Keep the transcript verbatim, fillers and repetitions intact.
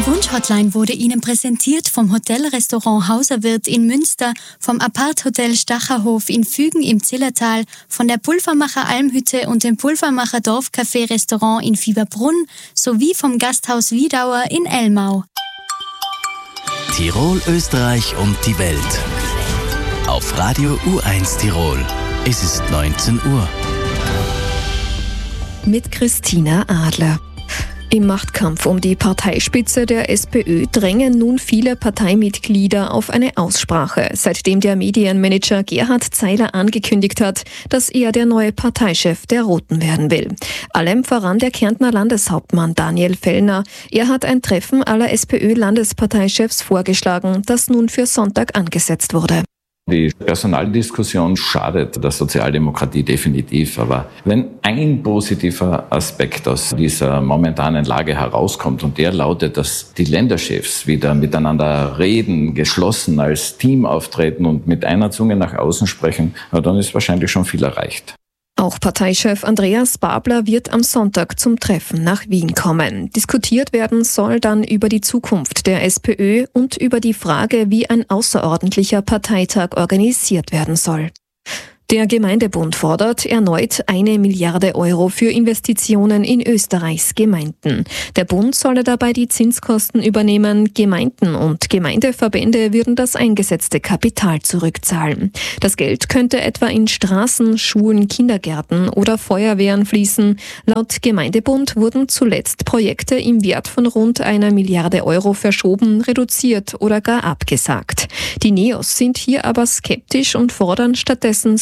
Wunschhotline wurde Ihnen präsentiert vom Hotel-Restaurant Hauserwirt in Münster, vom Apart-Hotel Stacherhof in Fügen im Zillertal, von der Pulvermacher Almhütte und dem Pulvermacher Dorfcafé-Restaurant in Fieberbrunn sowie vom Gasthaus Wiedauer in Elmau. Tirol, Österreich und die Welt. Auf Radio U eins Tirol. Es ist neunzehn Uhr. Mit Christina Adler. Im Machtkampf um die Parteispitze der SPÖ drängen nun viele Parteimitglieder auf eine Aussprache, seitdem der Medienmanager Gerhard Zeiler angekündigt hat, dass er der neue Parteichef der Roten werden will. Allem voran der Kärntner Landeshauptmann Daniel Fellner. Er hat ein Treffen aller SPÖ-Landesparteichefs vorgeschlagen, das nun für Sonntag angesetzt wurde. Die Personaldiskussion schadet der Sozialdemokratie definitiv, aber wenn ein positiver Aspekt aus dieser momentanen Lage herauskommt und der lautet, dass die Länderchefs wieder miteinander reden, geschlossen als Team auftreten und mit einer Zunge nach außen sprechen, dann ist wahrscheinlich schon viel erreicht. Auch Parteichef Andreas Babler wird am Sonntag zum Treffen nach Wien kommen. Diskutiert werden soll dann über die Zukunft der SPÖ und über die Frage, wie ein außerordentlicher Parteitag organisiert werden soll. Der Gemeindebund fordert erneut eine Milliarde Euro für Investitionen in Österreichs Gemeinden. Der Bund solle dabei die Zinskosten übernehmen. Gemeinden und Gemeindeverbände würden das eingesetzte Kapital zurückzahlen. Das Geld könnte etwa in Straßen, Schulen, Kindergärten oder Feuerwehren fließen. Laut Gemeindebund wurden zuletzt Projekte im Wert von rund einer Milliarde Euro verschoben, reduziert oder gar abgesagt. Die Neos sind hier aber skeptisch und fordern stattdessen